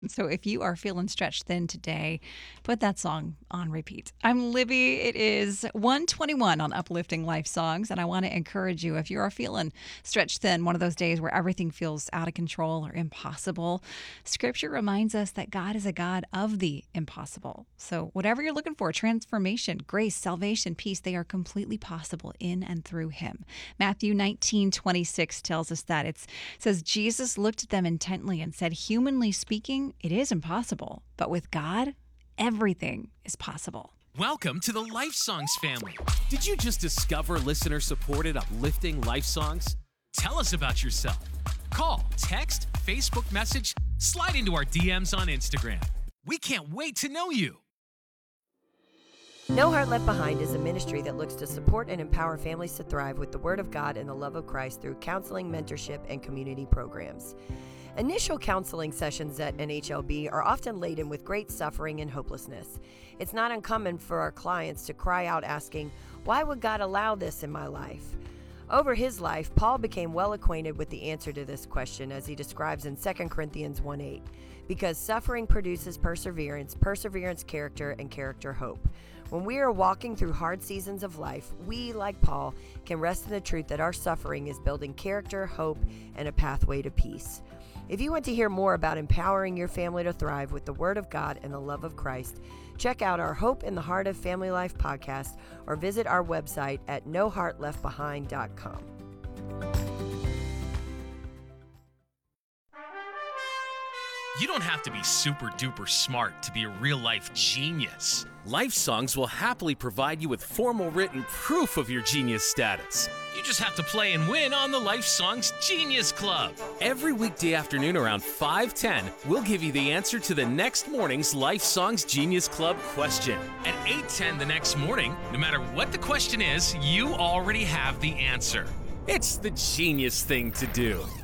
So if you are feeling stretched thin today, put that song on repeat. I'm Libby. It is 121 on Uplifting Life Songs, and I want to encourage you if you are feeling stretched thin, one of those days where everything feels out of control or impossible, Scripture reminds us that God is a God of the impossible. So whatever you're looking for, transformation, grace, salvation, peace, they are completely possible in and through Him. Matthew 19:26 tells us that. It says, Jesus looked at them intently and said, humanly speaking, it is impossible, but with God, everything is possible. Welcome to the Life Songs family. Did you just discover listener-supported uplifting life songs? Tell us about yourself. Call, text, Facebook message, slide into our DMs on Instagram. We can't wait to know you. No Heart Left Behind is a ministry that looks to support and empower families to thrive with the Word of God and the love of Christ through counseling, mentorship, and community programs. Initial counseling sessions at NHLB are often laden with great suffering and hopelessness. It's not uncommon for our clients to cry out asking, "Why would God allow this in my life?" Over his life, Paul became well acquainted with the answer to this question as he describes in 2 Corinthians 1:8, because suffering produces perseverance, perseverance character, and character hope. When we are walking through hard seasons of life, we, like Paul, can rest in the truth that our suffering is building character, hope, and a pathway to peace. If you want to hear more about empowering your family to thrive with the Word of God and the love of Christ, check out our Hope in the Heart of Family Life podcast or visit our website at noheartleftbehind.com. You don't have to be super duper smart to be a real life genius. Life Songs will happily provide you with formal written proof of your genius status. You just have to play and win on the Life Songs Genius Club. Every weekday afternoon around 5:10, we'll give you the answer to the next morning's Life Songs Genius Club question. At 8:10 the next morning, no matter what the question is, you already have the answer. It's the genius thing to do.